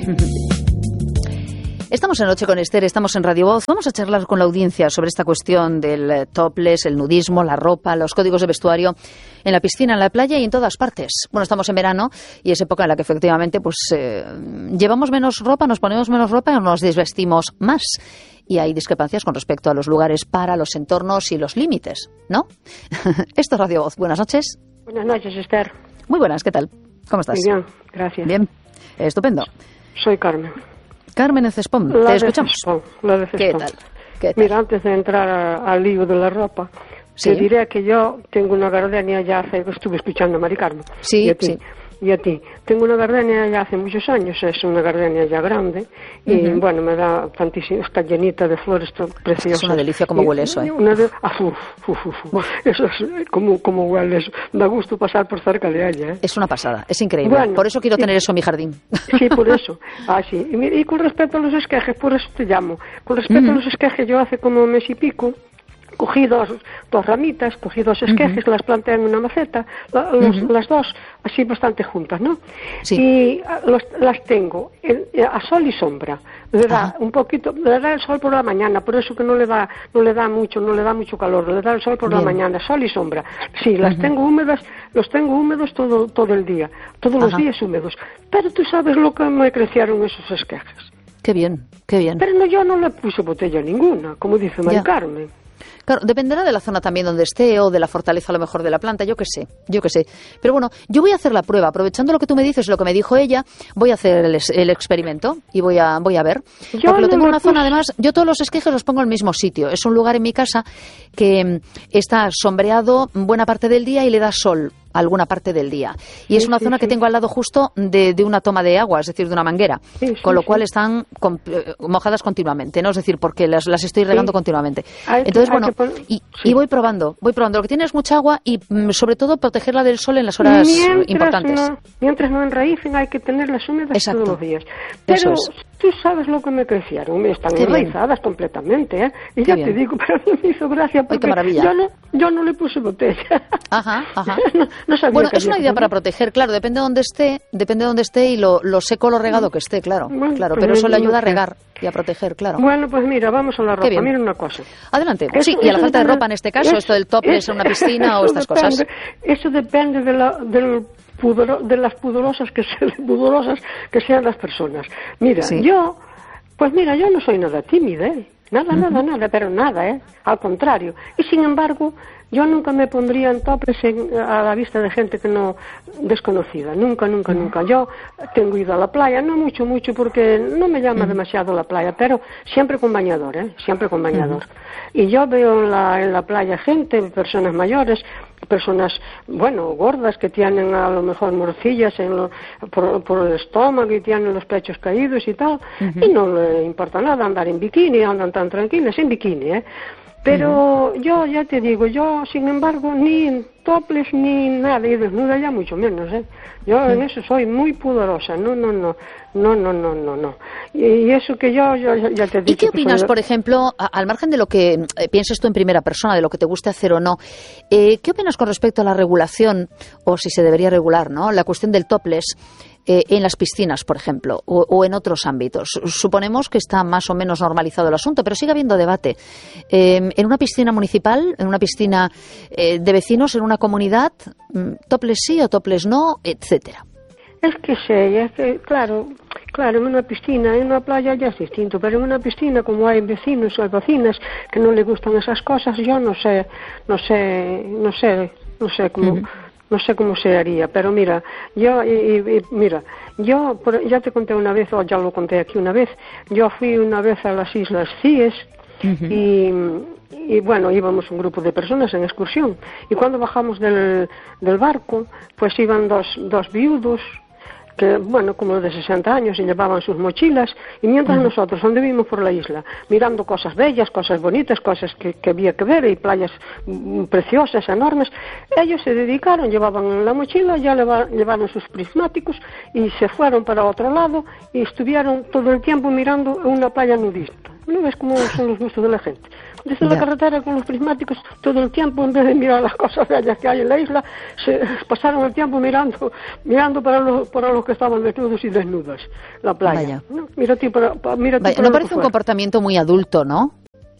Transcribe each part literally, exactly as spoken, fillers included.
Estamos en Noche con Esther, estamos en Radio Voz. Vamos a charlar con la audiencia sobre esta cuestión del topless, el nudismo, la ropa, los códigos de vestuario en la piscina, en la playa y en todas partes. Bueno, estamos en verano y es época en la que efectivamente pues eh, llevamos menos ropa, nos ponemos menos ropa y nos desvestimos más. Y hay discrepancias con respecto a los lugares para, los entornos y los límites, ¿no? Esto es Radio Voz. Buenas noches. Buenas noches, Esther. Muy buenas, ¿qué tal? ¿Cómo estás? Muy bien, gracias. Bien, estupendo. Soy Carmen. Carmen en Cespón, la te escuchamos. Cespón, la de ¿Qué tal? ¿Qué tal? Mira, antes de entrar a, al lío de la ropa, ¿Sí? te diré que yo tengo una gardenia ya hace... Estuve escuchando a Mari Carmen. Sí, y a ti, sí. Y a ti. Tengo una gardenia ya hace muchos años, es una gardenia ya grande, y uh-huh. bueno, me da tantísimo, está llenita de flores preciosas. Es una delicia como huele eso, ¿eh? Una de, ah, uf, uf, uf, uf. Eso es, como, como huele eso. Da gusto pasar por cerca de ella, ¿eh? Es una pasada, es increíble. Bueno, por eso quiero sí. tener eso en mi jardín. Sí, por eso. Ah, sí. Y, y con respecto a los esquejes, por eso te llamo. Con respecto uh-huh. a los esquejes, yo hace como un mes y pico, cogí dos, dos ramitas, cogí dos esquejes, uh-huh. las planté en una maceta, la, los, uh-huh. las dos así bastante juntas, ¿no? Sí. Y los, las tengo en, a sol y sombra. Le da Ajá. un poquito, le da el sol por la mañana, por eso que no le da, no le da mucho, no le da mucho calor, le da el sol por Bien. la mañana, sol y sombra. Sí, las uh-huh. tengo húmedas, los tengo húmedos todo, todo el día, todos Ajá. los días húmedos. Pero tú sabes lo que me crecieron esos esquejes. Qué bien, qué bien. Pero no, yo no le puse botella ninguna, como dice Mari Carmen. Claro, dependerá de la zona también donde esté o de la fortaleza a lo mejor de la planta, yo qué sé, yo qué sé. Pero bueno, yo voy a hacer la prueba, aprovechando lo que tú me dices, lo que me dijo ella, voy a hacer el, el experimento y voy a voy a ver. Yo Porque lo tengo en una puse... zona, además, yo todos los esquejes los pongo en el mismo sitio. Es un lugar en mi casa que está sombreado buena parte del día y le da sol alguna parte del día. Y sí, es una sí, zona sí. que tengo al lado justo de, de una toma de agua, es decir, de una manguera, sí, sí, con lo cual sí. están con, eh, mojadas continuamente, ¿no? Es decir, porque las, las estoy regando sí. continuamente. Hay, Entonces, hay bueno, poner... y, sí. y voy probando, voy probando. Lo que tiene es mucha agua y, mm, sobre todo, protegerla del sol en las horas mientras importantes. No, mientras no enraícen, hay que tenerlas húmedas Exacto. todos los días. Pero es. tú sabes lo que me crecieron, están Qué enraizadas bien. completamente, ¿eh? Y Qué ya bien. te digo, pero me hizo gracia porque yo no, yo no le puse botella. Ajá, ajá. no, no sabía bueno, que es una idea para proteger, claro, depende de dónde esté, depende de dónde esté y lo, lo seco, lo regado que esté, claro, bueno, claro, pues pero eso le ayuda a regar y a proteger, claro. Bueno, pues mira, vamos a la ropa, mira una cosa. Adelante, eso, sí, y a la falta depende, de ropa en este caso, eso, esto del topless en una piscina o estas depende, cosas. Eso depende de la, del pudoro, de las pudorosas que sean, pudorosas que sean las personas. Mira, sí. yo, pues mira, yo no soy nada tímida, ¿eh? Nada, uh-huh. nada, nada, pero nada, ¿eh? Al contrario. Y sin embargo, yo nunca me pondría en toples en, a la vista de gente que no desconocida, nunca, nunca, nunca. Yo tengo ido a la playa, no mucho, mucho, porque no me llama uh-huh. demasiado la playa, pero siempre con bañador, ¿eh? Siempre con bañador. Uh-huh. Y yo veo en la, en la playa gente, personas mayores, personas, bueno, gordas, que tienen a lo mejor morcillas en lo, por, por el estómago y tienen los pechos caídos y tal, uh-huh. y no le importa nada andar en bikini, andan tan tranquilas en bikini, ¿eh? Pero uh-huh. yo ya te digo, yo sin embargo ni en topless ni nada, y desnuda ya mucho menos, ¿eh? Yo uh-huh. en eso soy muy pudorosa, no, no, no, no, no, no, no, no. Y, y eso que yo, yo ya te he dicho. ¿Y qué opinas, soy... por ejemplo, a, al margen de lo que eh, pienses tú en primera persona, de lo que te guste hacer o no, eh, qué opinas con respecto a la regulación, o si se debería regular, ¿no? La cuestión del topless. Eh, en las piscinas, por ejemplo, o, o en otros ámbitos. Suponemos que está más o menos normalizado el asunto, pero sigue habiendo debate. Eh, en una piscina municipal, en una piscina eh, de vecinos, en una comunidad, topless sí o topless no, etcétera. Es que sé, es que, claro, claro, en una piscina, en una playa ya es distinto, pero en una piscina, como hay vecinos o hay vecinas que no le gustan esas cosas, yo no sé, no sé, no sé, no sé cómo... Uh-huh. No sé cómo se haría, pero mira, yo, y, y, mira, yo ya te conté una vez, o ya lo conté aquí una vez, yo fui una vez a las Islas Cíes uh-huh. y, y bueno, íbamos un grupo de personas en excursión, y cuando bajamos del, del barco, pues iban dos, dos viudos, que, bueno, como de sesenta años, y llevaban sus mochilas, y mientras uh-huh. nosotros anduvimos por la isla, mirando cosas bellas, cosas bonitas, cosas que, que había que ver, y playas mm, preciosas, enormes, ellos se dedicaron, llevaban la mochila, ya leva, llevaron sus prismáticos, y se fueron para otro lado, y estuvieron todo el tiempo mirando una playa nudista. ¿No ves cómo son los gustos de la gente? desde la carretera con los prismáticos todo el tiempo, en vez de mirar las cosas bellas que hay en la isla, se pasaron el tiempo mirando mirando para los, para los que estaban desnudos y desnudas, la playa. ¿No? Mira ti para, para, mira ti Vaya, para no parece un comportamiento muy adulto, ¿no?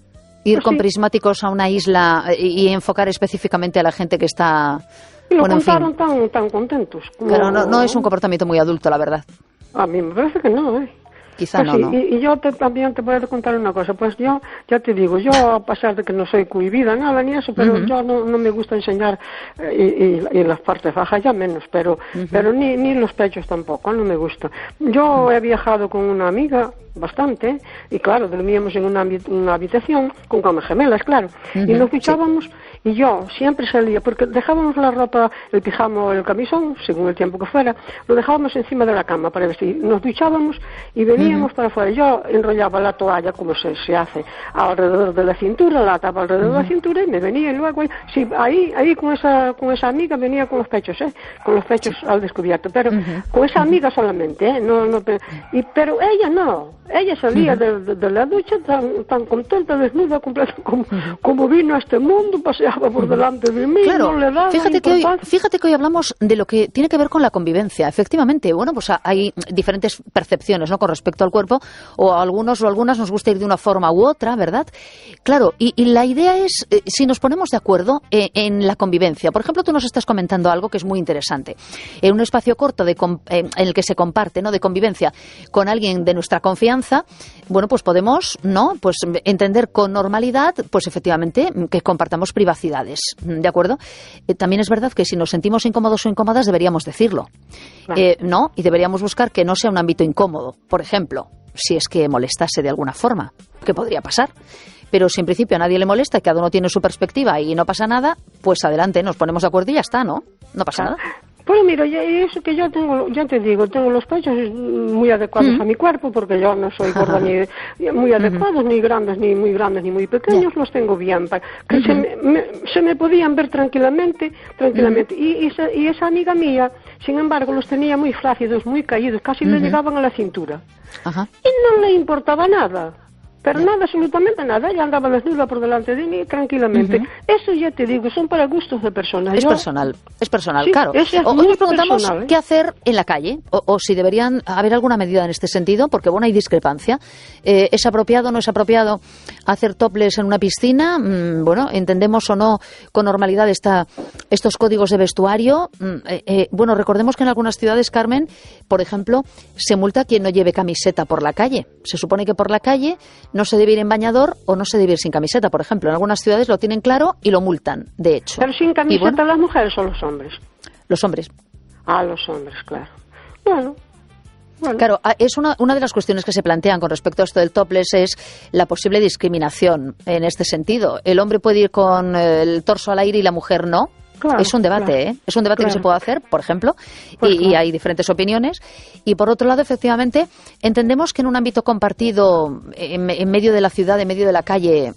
Ir pues con sí. prismáticos a una isla y, y enfocar específicamente a la gente que está... Y lo bueno, contaron en fin. tan, tan contentos. Como... Pero no, no es un comportamiento muy adulto, la verdad. A mí me parece que no, ¿eh? Quizá Pues no, sí, no. Y, y yo te, también te voy a contar una cosa. Pues yo, ya te digo, yo a pesar de que no soy cohibida, nada ni eso, pero uh-huh. yo no, no me gusta enseñar eh, y, y, y las partes bajas, ya menos, pero uh-huh. pero ni, ni los pechos tampoco, no me gusta. Yo uh-huh. he viajado con una amiga bastante, y claro, dormíamos en una, una habitación con camas gemelas, claro, uh-huh. y nos duchábamos, sí. y yo siempre salía, porque dejábamos la ropa, el pijama o el camisón, según el tiempo que fuera, lo dejábamos encima de la cama para vestir, nos duchábamos y veníamos uh-huh. para afuera. Yo enrollaba la toalla, como se, se hace, alrededor de la cintura, la tapa alrededor uh-huh. de la cintura, y me venía y luego, sí, ahí, ahí con esa, con esa amiga venía con los pechos, ¿eh? Con los pechos sí. al descubierto, pero uh-huh. con esa amiga solamente, ¿eh? No, no, y, pero ella no. Ella salía uh-huh. de, de, de la ducha tan, tan contenta, desnuda, completa, como, uh-huh. como vino a este mundo, paseaba por delante de mí, claro, no le daba fíjate que, hoy, fíjate que hoy hablamos de lo que tiene que ver con la convivencia. Efectivamente, bueno, pues hay diferentes percepciones, ¿no?, con respecto al cuerpo, o a algunos o algunas nos gusta ir de una forma u otra, ¿verdad? Claro, y, y la idea es, eh, si nos ponemos de acuerdo eh, en la convivencia. Por ejemplo, tú nos estás comentando algo que es muy interesante. En un espacio corto de, eh, en el que se comparte, ¿no?, de convivencia con alguien de nuestra confianza, bueno, pues podemos, ¿no?, pues entender con normalidad, pues efectivamente, que compartamos privacidades, ¿de acuerdo? Eh, también es verdad que si nos sentimos incómodos o incómodas deberíamos decirlo, claro. eh, ¿no? Y deberíamos buscar que no sea un ámbito incómodo, por ejemplo, si es que molestase de alguna forma, que podría pasar. Pero si en principio a nadie le molesta y cada uno tiene su perspectiva y no pasa nada, pues adelante, nos ponemos de acuerdo y ya está, ¿no? No pasa nada. Pues mira, eso que yo tengo, ya te digo, tengo los pechos muy adecuados uh-huh. a mi cuerpo, porque yo no soy gorda ni muy adecuados, uh-huh. ni grandes, ni muy grandes, ni muy pequeños, yeah. los tengo bien, para que uh-huh. se, me, me, se me podían ver tranquilamente, tranquilamente. Uh-huh. Y, y, esa, y esa amiga mía, sin embargo, los tenía muy flácidos, muy caídos, casi uh-huh. le llegaban a la cintura. Uh-huh. Y no le importaba nada. Pero yeah. nada, absolutamente nada. Ella andaba desnuda por delante de mí tranquilamente. Uh-huh. Eso ya te digo, son para gustos de personas. Es Yo... personal, es personal, sí, claro. Es o, hoy nos preguntamos personal, ¿eh? qué hacer en la calle, o, o si deberían haber alguna medida en este sentido, porque bueno, hay discrepancia. Eh, ¿Es apropiado o no es apropiado hacer topless en una piscina? Mm, bueno, entendemos o no con normalidad esta, estos códigos de vestuario. Mm, eh, eh, bueno, recordemos que en algunas ciudades, Carmen, por ejemplo, se multa a quien no lleve camiseta por la calle. Se supone que por la calle no se debe ir en bañador o no se debe ir sin camiseta, por ejemplo. En algunas ciudades lo tienen claro y lo multan, de hecho. ¿Pero sin camiseta bueno, las mujeres o los hombres? Los hombres. Ah, los hombres, claro. Bueno... Bueno. Claro, es una, una de las cuestiones que se plantean con respecto a esto del topless es la posible discriminación en este sentido. El hombre puede ir con el torso al aire y la mujer no. Claro, es un debate, claro. ¿eh? Es un debate claro. que se puede hacer, por ejemplo, pues y, claro. y hay diferentes opiniones. Y por otro lado, efectivamente, entendemos que en un ámbito compartido, en, en medio de la ciudad, en medio de la calle,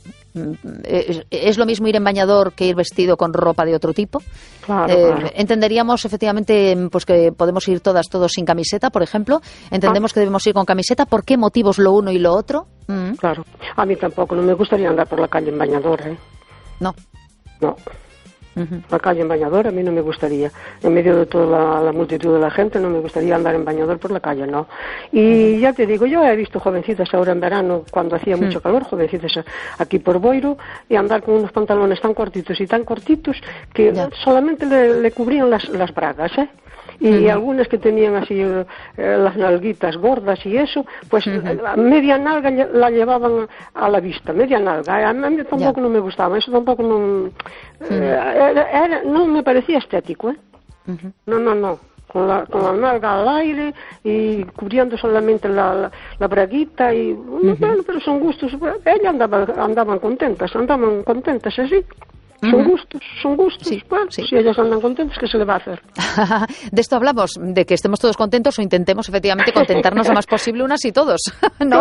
es, es lo mismo ir en bañador que ir vestido con ropa de otro tipo. Claro, eh, claro. Entenderíamos, efectivamente, pues que podemos ir todas, todos sin camiseta, por ejemplo. Entendemos ah. que debemos ir con camiseta. ¿Por qué motivos lo uno y lo otro? Mm. Claro. A mí tampoco. No me gustaría andar por la calle en bañador, ¿eh? No. No. Uh-huh. La calle en bañador a mí no me gustaría, en medio de toda la, la multitud de la gente no me gustaría andar en bañador por la calle, no. Y uh-huh. ya te digo, yo he visto jovencitas ahora en verano, cuando hacía uh-huh. mucho calor, jovencitas aquí por Boiro, y andar con unos pantalones tan cortitos y tan cortitos que yeah. solamente le, le cubrían las, las bragas, ¿eh? Y uh-huh. algunas que tenían así eh, las nalguitas gordas y eso, pues uh-huh. media nalga la llevaban a la vista, media nalga. A mí tampoco yeah. no me gustaba, eso tampoco no, uh-huh. eh, era, era, no me parecía estético, ¿eh? Uh-huh. No, no, no. Con la, con la nalga al aire y cubriendo solamente la, la, la braguita y uh-huh. bueno, pero son gustos. Ellas andaban, andaban contentas, andaban contentas así. Son uh-huh. gustos, son gustos. Sí, bueno, sí. Si ellos andan contentos, ¿qué se le va a hacer? De esto hablamos, de que estemos todos contentos o intentemos efectivamente contentarnos lo más posible unas y todos, ¿no?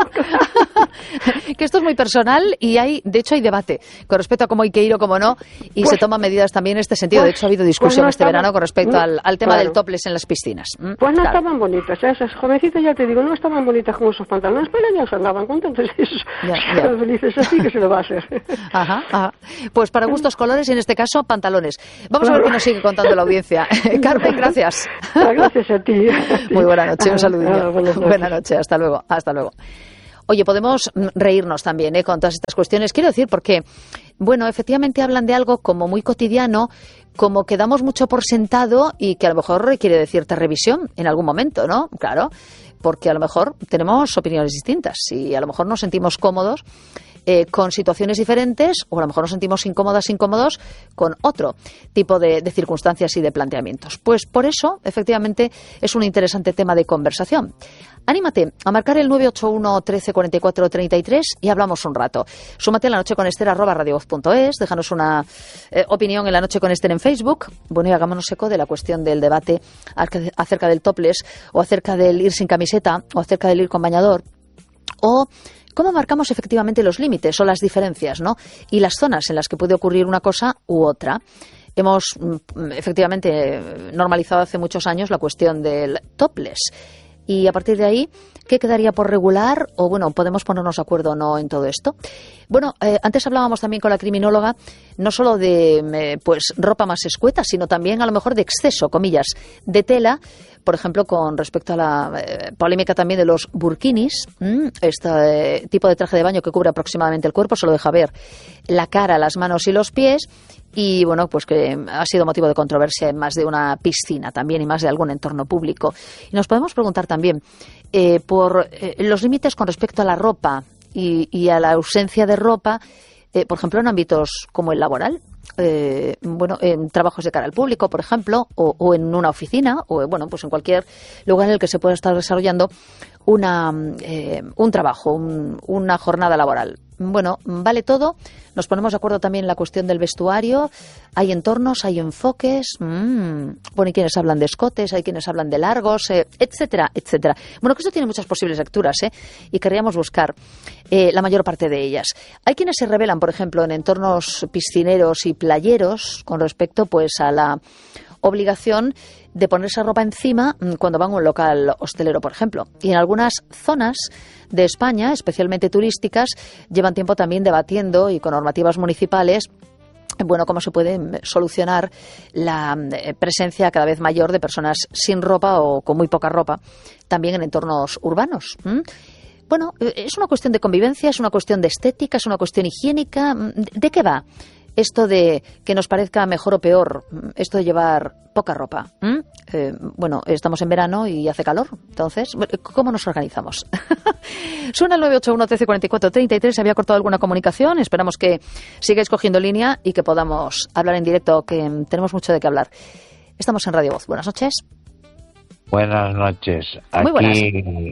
Que esto es muy personal y hay, de hecho hay debate con respecto a cómo hay que ir o cómo no, y pues, se toman medidas también en este sentido. Pues, de hecho ha habido discusión pues no este estaban, verano con respecto no, al, al tema claro. del topless en las piscinas. Pues no claro. estaban bonitas, esas jovencitas, ya te digo, no estaban bonitas con esos pantalones, pero ellas andaban contentos y esos, ya, ya. felices así, que se lo va a hacer. Ajá, ajá. Pues para gustos colores y en este caso pantalones. Vamos claro. a ver qué nos sigue contando la audiencia. Carmen, gracias. Gracias a ti. Muy buena noche, un saludillo. Ah, buena noche, hasta luego, hasta luego. Oye, podemos reírnos también ¿eh? con todas estas cuestiones. Quiero decir, porque, bueno, efectivamente hablan de algo como muy cotidiano, como que damos mucho por sentado y que a lo mejor requiere de cierta revisión en algún momento, ¿no? Claro, porque a lo mejor tenemos opiniones distintas y a lo mejor nos sentimos cómodos Eh, con situaciones diferentes o a lo mejor nos sentimos incómodas, incómodos con otro tipo de, de circunstancias y de planteamientos. Pues por eso, efectivamente, es un interesante tema de conversación. Anímate a marcar el nueve ocho uno, trece, cuarenta y cuatro, treinta y tres y hablamos un rato. Súmate a la noche con Ester arroba radiovoz punto es, déjanos una eh, opinión en la noche con Ester en Facebook. Bueno, y hagámonos eco de la cuestión del debate acerca del topless o acerca del ir sin camiseta o acerca del ir con bañador o cómo marcamos efectivamente los límites o las diferencias, ¿no? Y las zonas en las que puede ocurrir una cosa u otra. Hemos efectivamente normalizado hace muchos años la cuestión del topless. Y a partir de ahí, ¿qué quedaría por regular? O bueno, podemos ponernos de acuerdo o no en todo esto. Bueno, eh, antes hablábamos también con la criminóloga no solo de eh, pues ropa más escueta, sino también a lo mejor de exceso, comillas, de tela. Por ejemplo, con respecto a la eh, polémica también de los burkinis, mmm, este eh, tipo de traje de baño que cubre aproximadamente el cuerpo, solo deja ver la cara, las manos y los pies. Y bueno, pues que ha sido motivo de controversia en más de una piscina también y más de algún entorno público. Y nos podemos preguntar también eh, por eh, los límites con respecto a la ropa y, y a la ausencia de ropa, eh, por ejemplo, en ámbitos como el laboral. Eh, bueno, en trabajos de cara al público, por ejemplo, o, o en una oficina, o bueno, pues en cualquier lugar en el que se pueda estar desarrollando una, eh, un trabajo, un, una jornada laboral. Bueno, vale todo. Nos ponemos de acuerdo también en la cuestión del vestuario. Hay entornos, hay enfoques. Mmm. Bueno, y quienes hablan de escotes, hay quienes hablan de largos, eh, etcétera, etcétera. Bueno, que esto tiene muchas posibles lecturas, ¿eh? Y querríamos buscar eh, la mayor parte de ellas. Hay quienes se rebelan, por ejemplo, en entornos piscineros y playeros con respecto, pues, a la obligación de ponerse ropa encima cuando van a un local hostelero, por ejemplo. Y en algunas zonas de España, especialmente turísticas, llevan tiempo también debatiendo y con normativas municipales, bueno, cómo se puede solucionar la presencia cada vez mayor de personas sin ropa o con muy poca ropa, también en entornos urbanos. ¿Mm? Bueno, es una cuestión de convivencia, es una cuestión de estética, es una cuestión higiénica. ¿De qué va esto de que nos parezca mejor o peor, esto de llevar poca ropa? ¿Mm? Eh, bueno, estamos en verano y hace calor, entonces, ¿cómo nos organizamos? Suena el nueve ocho uno, trece, cuarenta y cuatro, treinta y tres, se había cortado alguna comunicación, esperamos que sigáis cogiendo línea y que podamos hablar en directo, que tenemos mucho de qué hablar. Estamos en Radio Voz, buenas noches. Buenas noches, aquí Muy buenas.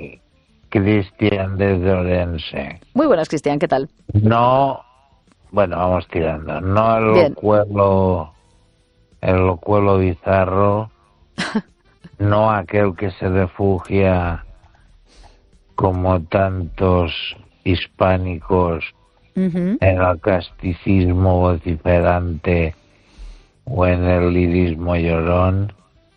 Cristian desde Orense. Muy buenas, Cristian, ¿qué tal? No... Bueno, vamos tirando. No el locuelo, el locuelo bizarro, no aquel que se refugia como tantos hispánicos uh-huh. en el casticismo vociferante o en el lirismo llorón,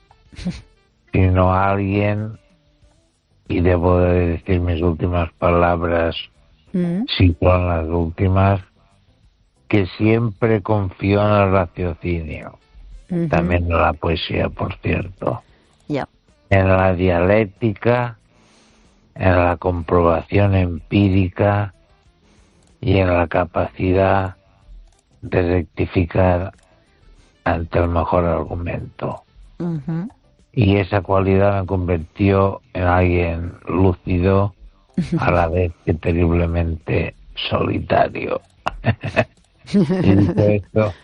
sino alguien, y debo de decir mis últimas palabras, uh-huh. si son las últimas, que siempre confió en el raciocinio, uh-huh. también en la poesía, por cierto, yeah. en la dialéctica, en la comprobación empírica y en la capacidad de rectificar ante el mejor argumento. Uh-huh. Y esa cualidad me convirtió en alguien lúcido, a la vez que terriblemente solitario. Y dicho esto,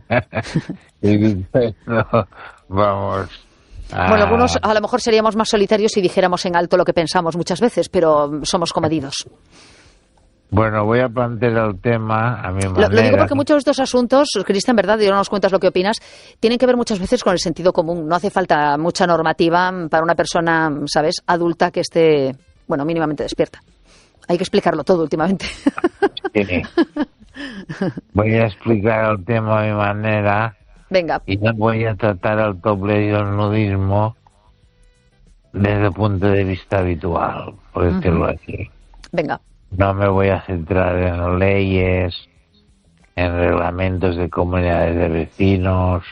y dicho esto, vamos a... Bueno, algunos a lo mejor seríamos más solitarios si dijéramos en alto lo que pensamos muchas veces, pero somos comedidos. Bueno, voy a plantear el tema a mi manera. Lo, lo digo porque muchos de estos asuntos, Cristian, ¿verdad? Y no nos cuentas lo que opinas, tienen que ver muchas veces con el sentido común. No hace falta mucha normativa para una persona, ¿sabes?, adulta que esté, bueno, mínimamente despierta. Hay que explicarlo todo últimamente. Sí. Voy a explicar el tema a mi manera. Venga. Y no voy a tratar el doble y el nudismo desde el punto de vista habitual, por decirlo uh-huh. así. Venga. No me voy a centrar en leyes, en reglamentos de comunidades de vecinos,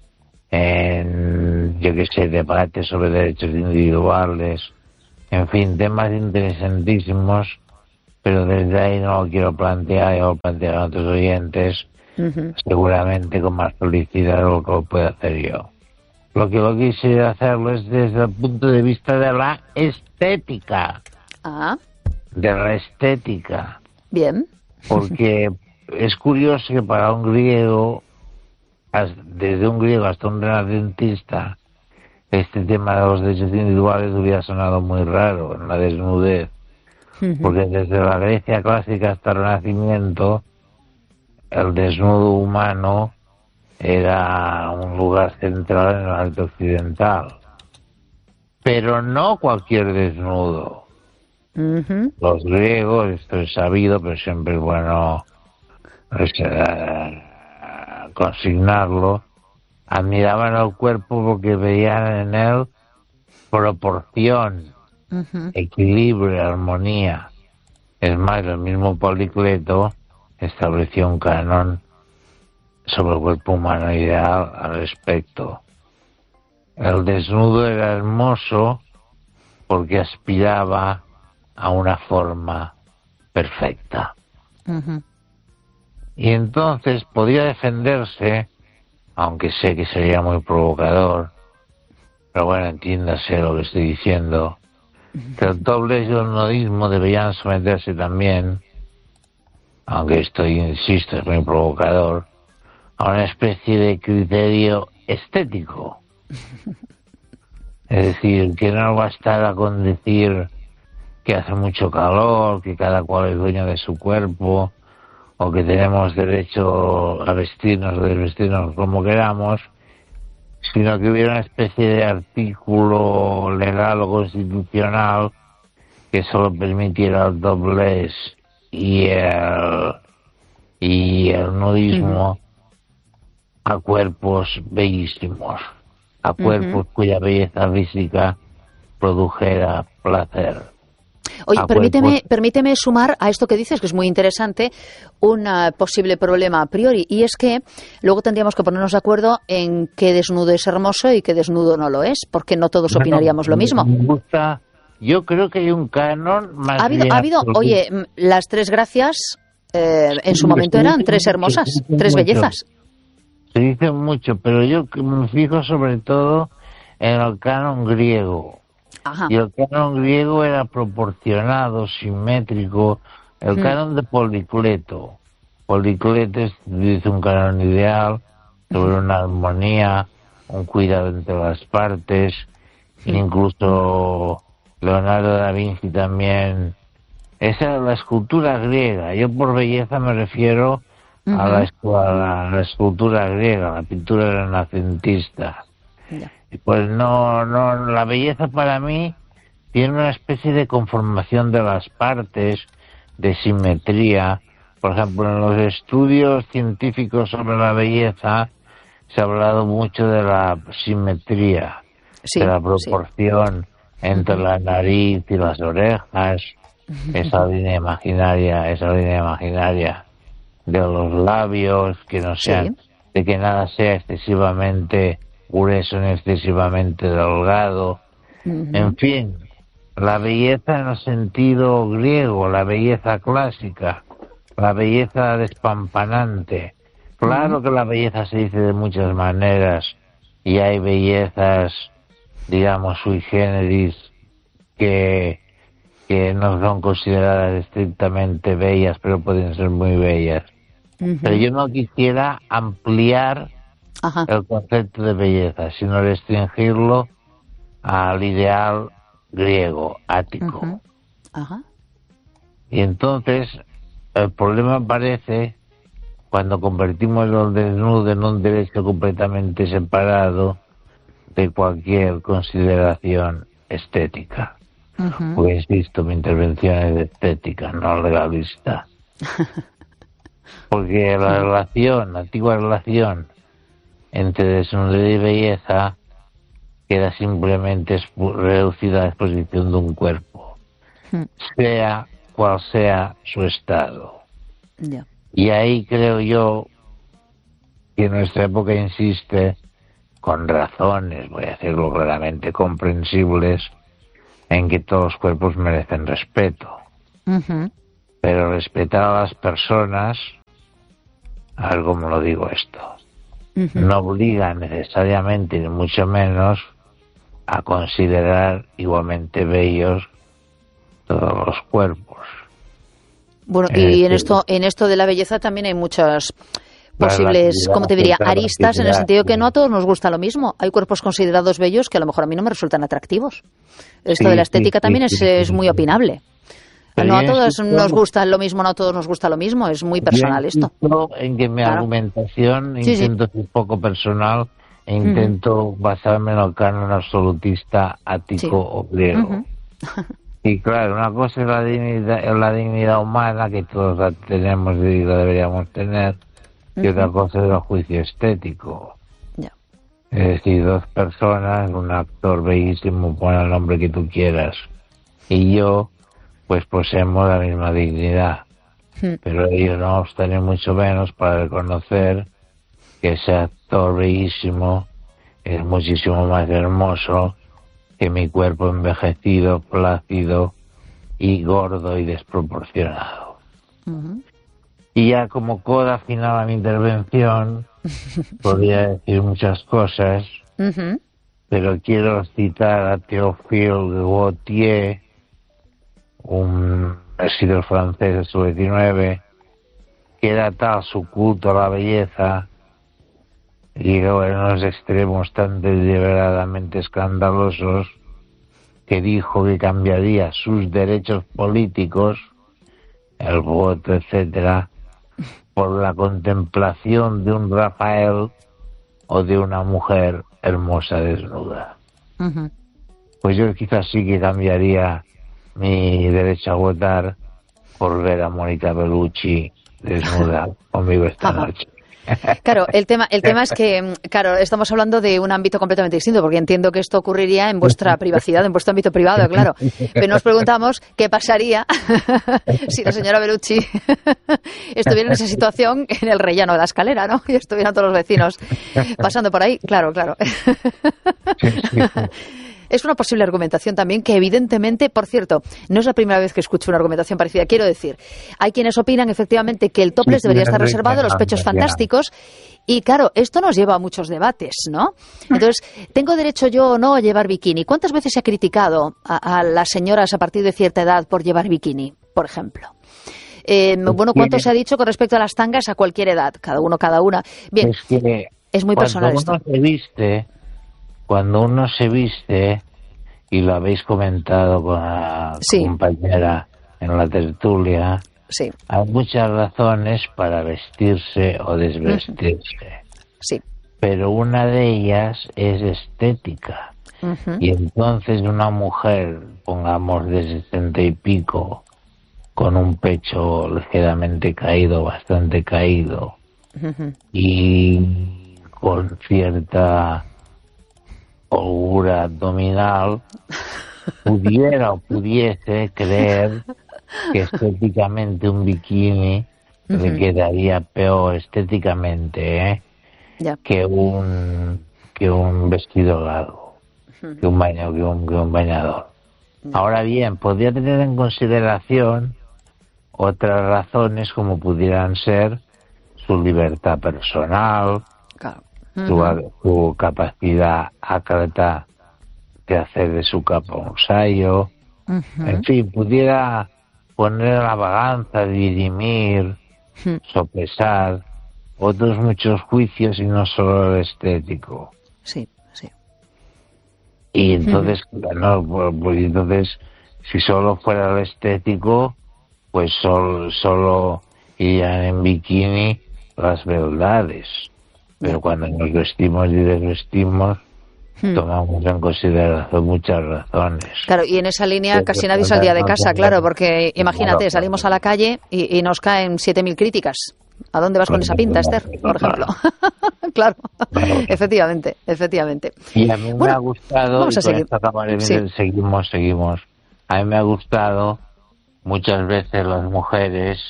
en, yo qué sé, debates sobre derechos individuales, en fin, temas interesantísimos, pero desde ahí no lo quiero plantear, ya lo plantean otros oyentes, uh-huh. seguramente con más felicidad de lo que lo puedo hacer yo. Lo que lo quise hacerlo es desde el punto de vista de la estética. Ah. De la estética. Bien. Porque es curioso que para un griego, desde un griego hasta un renacentista, este tema de los derechos individuales hubiera sonado muy raro, en la desnudez. Uh-huh. Porque desde la Grecia clásica hasta el Renacimiento, el desnudo humano era un lugar central en el arte occidental. Pero no cualquier desnudo. Uh-huh. Los griegos, esto es sabido, pero siempre es bueno pues, uh, consignarlo, admiraban el cuerpo porque veían en él proporción, uh-huh. equilibrio, armonía. Es más, el mismo Policleto estableció un canon sobre el cuerpo humano ideal al respecto. El desnudo era hermoso porque aspiraba a una forma perfecta. Uh-huh. Y entonces podía defenderse, aunque sé que sería muy provocador, pero bueno, entiéndase lo que estoy diciendo, uh-huh. que el doblez y el nudismo deberían someterse también, aunque esto, insisto, es muy provocador, a una especie de criterio estético. Es decir, que no bastara con decir que hace mucho calor, que cada cual es dueño de su cuerpo, o que tenemos derecho a vestirnos o desvestirnos como queramos, sino que hubiera una especie de artículo legal o constitucional que solo permitiera el doblez y el, y el nudismo uh-huh. a cuerpos bellísimos, a cuerpos uh-huh. cuya belleza física produjera placer. Oye, permíteme, permíteme sumar a esto que dices, que es muy interesante, un uh, posible problema a priori, y es que luego tendríamos que ponernos de acuerdo en qué desnudo es hermoso y qué desnudo no lo es, porque no todos bueno, opinaríamos lo mismo. Me gusta, yo creo que hay un canon más ha habido, bien ha habido oye, las tres gracias eh, en su momento eran tres hermosas, tres bellezas. Se dice mucho, pero yo me fijo sobre todo en el canon griego. Ajá. Y el canon griego era proporcionado, simétrico. El mm. canon de Policleto. Policleto dice un canon ideal sobre mm. una armonía, un cuidado entre las partes. Mm. Incluso Leonardo da Vinci también. Esa era la escultura griega. Yo por belleza me refiero mm-hmm. a, la, a la escultura griega, la pintura renacentista. Yeah. Pues no, no, la belleza para mí tiene una especie de conformación de las partes, de simetría. Por ejemplo, en los estudios científicos sobre la belleza se ha hablado mucho de la simetría, sí, de la proporción sí. entre uh-huh. la nariz y las orejas, uh-huh. esa línea imaginaria, esa línea imaginaria de los labios, que no sean, sí. de que nada sea excesivamente grueso ni excesivamente delgado. Uh-huh. En fin, la belleza en el sentido griego, la belleza clásica, la belleza despampanante. Claro uh-huh. que la belleza se dice de muchas maneras y hay bellezas, digamos, sui generis que, que no son consideradas estrictamente bellas, pero pueden ser muy bellas. Uh-huh. Pero yo no quisiera ampliar Ajá. el concepto de belleza, sino restringirlo al ideal griego, ático. Uh-huh. Ajá. Y entonces el problema aparece cuando convertimos lo desnudo en un derecho completamente separado de cualquier consideración estética. Uh-huh. Porque, insisto, mi intervención es estética, no legalista. Porque la relación, la antigua relación entre desnudez y belleza queda simplemente reducida a la exposición de un cuerpo, uh-huh. sea cual sea su estado. Yeah. Y ahí creo yo que nuestra época insiste, con razones, voy a decirlo claramente, comprensibles, en que todos los cuerpos merecen respeto. Uh-huh. Pero respetar a las personas, a ver cómo lo digo esto, uh-huh. no obliga necesariamente, ni mucho menos, a considerar igualmente bellos todos los cuerpos. Bueno, y en esto, en esto de la belleza también hay muchas posibles, ¿cómo te diría?, aristas, en el sentido que no a todos nos gusta lo mismo. Hay cuerpos considerados bellos que a lo mejor a mí no me resultan atractivos. Esto sí, de la estética sí, también sí, es, sí, es muy opinable. Pero no a todos nos gusta lo mismo, no a todos nos gusta lo mismo, es muy personal esto. En que mi claro. argumentación sí, intento sí. ser poco personal e intento uh-huh. basarme en el canon absolutista ático sí. o griego. Uh-huh. Y claro, una cosa es la dignidad, es la dignidad humana, que todos la tenemos y la deberíamos tener, y uh-huh. otra cosa es el juicio estético. Yeah. Es decir, dos personas, un actor bellísimo, pon el nombre que tú quieras, y yo, pues poseemos la misma dignidad. Uh-huh. Pero ellos no obstante mucho menos para reconocer que ese actor bellísimo es muchísimo más hermoso que mi cuerpo envejecido, plácido y gordo y desproporcionado. Uh-huh. Y ya como coda final a mi intervención, podría decir muchas cosas, uh-huh. pero quiero citar a Théophile Gautier, un escritor francés del siglo diecinueve, que era tal su culto a la belleza, llegó en unos extremos tan deliberadamente escandalosos, que dijo que cambiaría sus derechos políticos, el voto, etcétera, por la contemplación de un Rafael o de una mujer hermosa desnuda. Uh-huh. Pues yo quizás sí que cambiaría mi derecho a votar por ver a Mónica Bellucci desnuda conmigo esta Ajá. noche. Claro, el tema, el tema es que, claro, estamos hablando de un ámbito completamente distinto, porque entiendo que esto ocurriría en vuestra privacidad, en vuestro ámbito privado, claro. Pero nos preguntamos qué pasaría si la señora Bellucci estuviera en esa situación en el rellano de la escalera, ¿no? Y estuvieran todos los vecinos pasando por ahí. Claro, claro. Es una posible argumentación también que evidentemente, por cierto, no es la primera vez que escucho una argumentación parecida. Quiero decir, hay quienes opinan efectivamente que el topless sí, debería estar reservado a los pechos fantásticos y claro, esto nos lleva a muchos debates, ¿no? Entonces, ¿tengo derecho yo o no a llevar bikini? ¿Cuántas veces se ha criticado a, a las señoras a partir de cierta edad por llevar bikini, por ejemplo? Eh, bueno, ¿cuánto se ha dicho con respecto a las tangas a cualquier edad? Cada uno, cada una. Bien, es, que es muy personal esto. Cuando uno se viste... Cuando uno se viste, y lo habéis comentado con la sí. compañera en la tertulia, sí. hay muchas razones para vestirse o desvestirse. Sí. Pero una de ellas es estética. Uh-huh. Y entonces una mujer, pongamos de setenta y pico, con un pecho ligeramente caído, bastante caído, uh-huh. y con cierta holgura abdominal, pudiera o pudiese creer que estéticamente un bikini uh-huh. le quedaría peor estéticamente ¿eh? yeah. que un que un vestido largo, uh-huh. que un baño, que un, que un bañador. Yeah. Ahora bien, podría tener en consideración otras razones como pudieran ser su libertad personal, claro. Su, su capacidad ácrata de hacer de su capa un sayo, uh-huh. en fin, pudiera poner la balanza, dirimir, uh-huh. sopesar otros muchos juicios y no solo el estético. Sí, sí. Y entonces, uh-huh. no, pues, pues entonces, si solo fuera el estético, pues solo, solo irían en bikini las beldades. Pero cuando nos vestimos y desvestimos, hmm. tomamos en consideración muchas razones. Claro, y en esa línea pero casi nadie saldría de casa, claro, porque imagínate, salimos a la calle y, y nos caen siete mil críticas. ¿A dónde vas con esa pinta, Esther, por ejemplo? Claro, efectivamente, efectivamente. Y a mí bueno, me ha gustado, vamos a y con seguir. esta cámara, sí. seguimos, seguimos. A mí me ha gustado muchas veces las mujeres,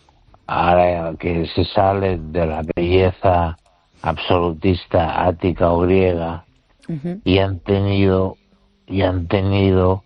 ahora que se salen de la belleza absolutista ática o griega, uh-huh. y han tenido y han tenido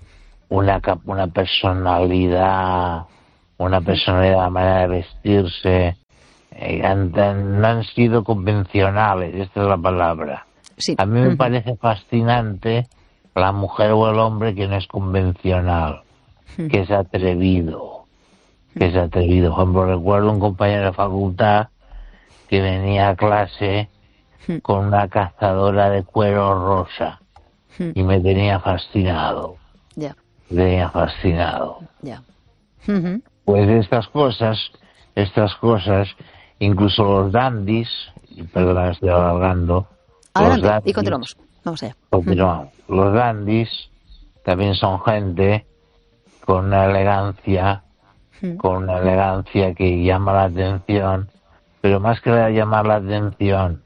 una una personalidad una personalidad, una manera de vestirse, eh, han, no han sido convencionales, esta es la palabra. Sí. A mí me uh-huh. parece fascinante la mujer o el hombre que no es convencional, uh-huh. que es atrevido, que es atrevido. Por ejemplo, recuerdo un compañero de facultad que venía a clase uh-huh. con una cazadora de cuero rosa uh-huh. y me tenía fascinado. Ya. Yeah. Me tenía fascinado. Ya. Yeah. Uh-huh. Pues estas cosas, estas cosas, incluso los dandis, y perdona, estoy alargando. Adelante, los dandis, y continuamos. Vamos allá. Continuamos. Uh-huh. Los dandis también son gente con una elegancia, uh-huh. con una elegancia que llama la atención, pero más que llamar la atención